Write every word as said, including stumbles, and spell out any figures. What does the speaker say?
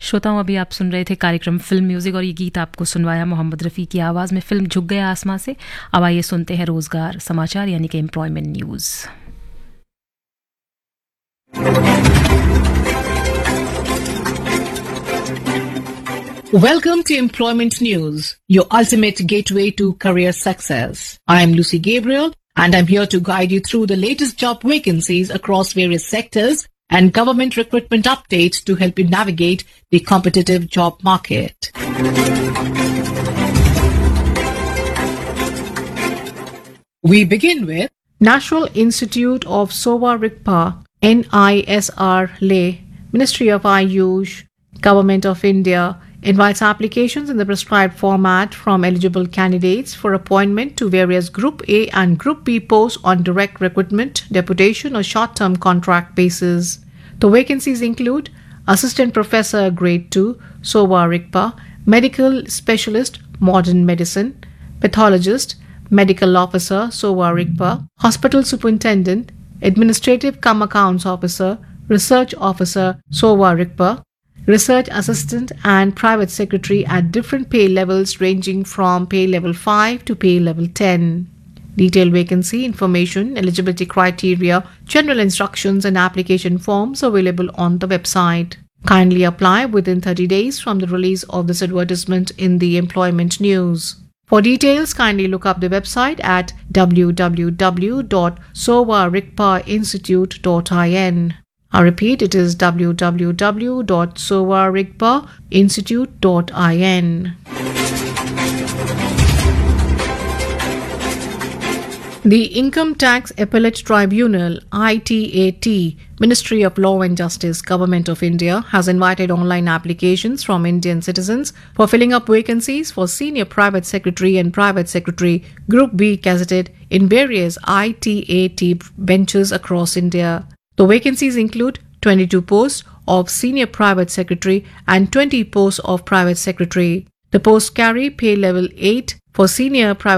श्रोताओं, अभी आप सुन रहे थे कार्यक्रम फिल्म म्यूजिक और ये गीत आपको सुनवाया मोहम्मद रफ़ी की आवाज़ में फिल्म झुक गया आसमां से। अब आइए सुनते हैं रोजगार समाचार यानी कि employment news. Welcome to Employment News, your ultimate gateway to career success. I am Lucy Gabriel and I'm here to guide you through the latest job vacancies across various sectors and government recruitment updates to help you navigate the competitive job market. We begin with National Institute of Sowa Rigpa, N I S R Leh, Ministry of Ayush, Government of India, invites applications in the prescribed format from eligible candidates for appointment to various Group A and Group B posts on direct recruitment, deputation or short-term contract basis. The vacancies include Assistant Professor Grade two, Sowa Rigpa, Medical Specialist, Modern Medicine, Pathologist, Medical Officer, Sowa Rigpa, Hospital Superintendent, Administrative cum Accounts Officer, Research Officer, Sowa Rigpa, Research Assistant and Private Secretary at different pay levels ranging from pay level five to pay level ten. Detailed vacancy information, eligibility criteria, general instructions and application forms available on the website. Kindly apply within thirty days from the release of this advertisement in the Employment News. For details, kindly look up the website at w w w dot sowa rigpa institute dot in. I repeat, it is w w w dot sowa rigpa institute dot in. The Income Tax Appellate Tribunal, I T A T, Ministry of Law and Justice, Government of India, has invited online applications from Indian citizens for filling up vacancies for Senior Private Secretary and Private Secretary Group B gazetted in various I T A T benches across India. The vacancies include twenty-two posts of Senior Private Secretary and twenty posts of Private Secretary. The posts carry pay level eight for Senior Private